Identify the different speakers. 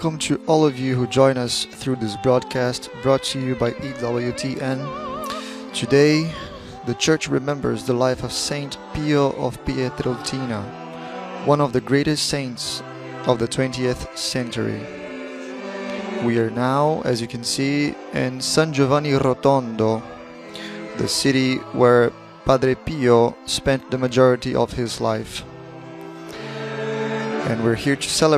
Speaker 1: welcome to all of you who join us through this broadcast brought to you by EWTN. Today, the Church remembers the life of Saint Pio of Pietrelcina, one of the greatest saints of the 20th century. We are now, as you can see, in San Giovanni Rotondo, the city where Padre Pio spent the majority of his life. And we're here to celebrate